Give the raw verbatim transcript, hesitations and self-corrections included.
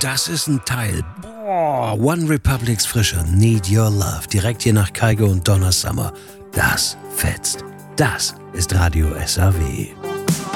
das ist ein Teil. Boah, One Republics frischer Need Your Love. Direkt hier nach Kygo und Donna Summer. Das fetzt. Das ist Radio S A W.